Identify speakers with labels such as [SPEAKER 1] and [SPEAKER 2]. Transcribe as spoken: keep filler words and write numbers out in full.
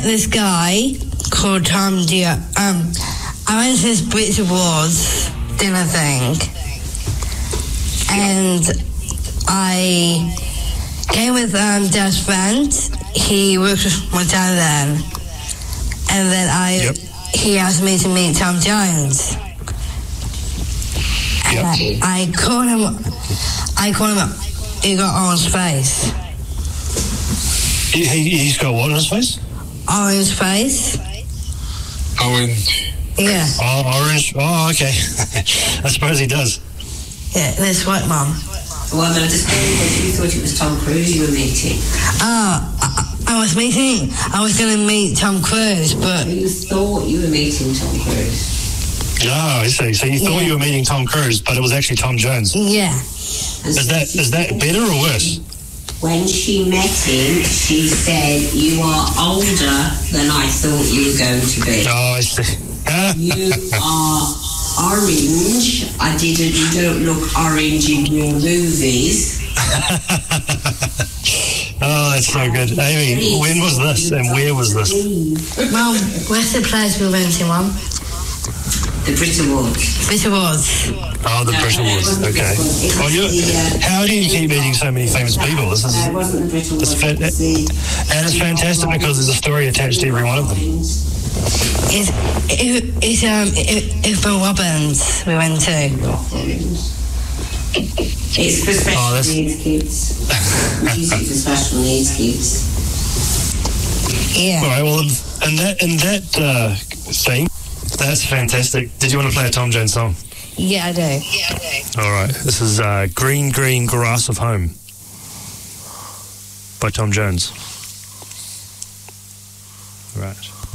[SPEAKER 1] this guy called Tom Dio. Um, I went to this Brit Awards dinner thing, and I came with um, Dad's friend. He worked with my dad then, and then I
[SPEAKER 2] Yep.
[SPEAKER 1] he asked me to meet Tom Jones. And
[SPEAKER 2] Yep.
[SPEAKER 1] I, I called him. I called him. He got orange face.
[SPEAKER 2] He, he, he's got what on his face?
[SPEAKER 1] Orange face.
[SPEAKER 3] Orange.
[SPEAKER 1] Yeah.
[SPEAKER 2] Oh, orange. Oh, okay. I suppose he does.
[SPEAKER 1] Yeah. This white mum.
[SPEAKER 4] Well, no, just you thought it was Tom Cruise you were meeting.
[SPEAKER 1] Oh, I, I was meeting. I was going to meet Tom Cruise, but
[SPEAKER 4] You thought you were meeting Tom Cruise.
[SPEAKER 2] Oh, I see. So you thought
[SPEAKER 1] Yeah.
[SPEAKER 2] you were meeting Tom Cruise, but it was actually Tom Jones.
[SPEAKER 1] yeah.
[SPEAKER 4] And
[SPEAKER 2] Is
[SPEAKER 4] so
[SPEAKER 2] that
[SPEAKER 4] she
[SPEAKER 2] is that
[SPEAKER 4] said-
[SPEAKER 2] better or worse?
[SPEAKER 4] When she met him, she said, "You are older than I thought you were going to be.
[SPEAKER 2] Oh, I see.
[SPEAKER 4] You are orange. I didn't. You don't look orange in your movies."
[SPEAKER 2] Oh, that's so good. Amy, when was this and where was this?
[SPEAKER 1] Mum, where's the place we went to, Mum?
[SPEAKER 4] The Brit Awards.
[SPEAKER 1] Brit Awards.
[SPEAKER 2] Oh, the Brit Awards. Okay. Oh, you. How do you keep meeting so many famous people? This is,
[SPEAKER 4] No, it wasn't the Brit Awards.
[SPEAKER 2] It's fa-
[SPEAKER 4] it was the-
[SPEAKER 2] and it's fantastic because there's a story attached to every one of them.
[SPEAKER 1] It's, it, it's, um, it, it's for Robbins we went to.
[SPEAKER 4] It's for special
[SPEAKER 2] Oh, that's-
[SPEAKER 4] needs kids. Music for special needs kids.
[SPEAKER 1] Yeah.
[SPEAKER 2] All right. Well, in that in that uh, thing, that's fantastic. Did you want to play a Tom Jones song?
[SPEAKER 1] Yeah, I do.
[SPEAKER 2] All right. This is uh, "Green Green Grass of Home" by Tom Jones. Right.